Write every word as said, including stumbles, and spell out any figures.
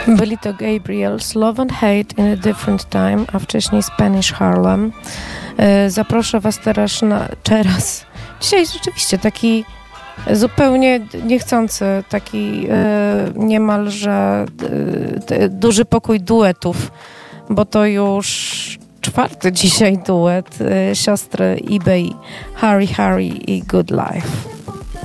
Byli to Gabriels, Love and Hate in a Different Time, a wcześniej Spanish Harlem. Zaproszę was teraz na teraz. Dzisiaj rzeczywiście taki zupełnie niechcący, taki niemalże duży pokój duetów, bo to już czwarty dzisiaj duet siostry eBay, Harry Harry i Good Life.